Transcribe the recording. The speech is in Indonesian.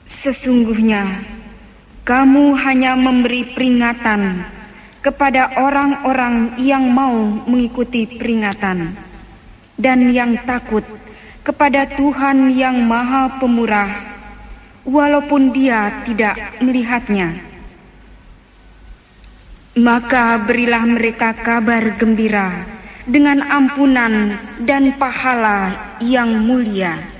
Sesungguhnya kamu hanya memberi peringatan kepada orang-orang yang mau mengikuti peringatan dan yang takut kepada Tuhan yang Maha Pemurah, walaupun Dia tidak melihatnya. Maka berilah mereka kabar gembira dengan ampunan dan pahala yang mulia.